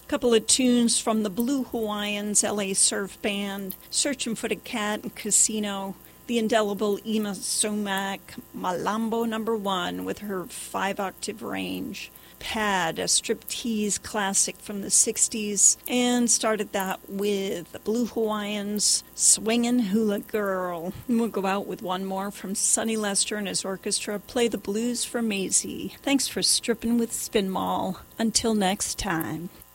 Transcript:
Couple of tunes from the Blue Hawaiians, LA Surf Band, Searching for the Cat and Casino, the indelible Ima Sumac, Malambo No. 1 with her 5-octave range, Pad, a striptease classic from the 60s, and started that with the Blue Hawaiians, Swingin' Hula Girl. And we'll go out with one more from Sonny Lester and his orchestra, Play the Blues for Maisie. Thanks for stripping with Spin Mall. Until next time.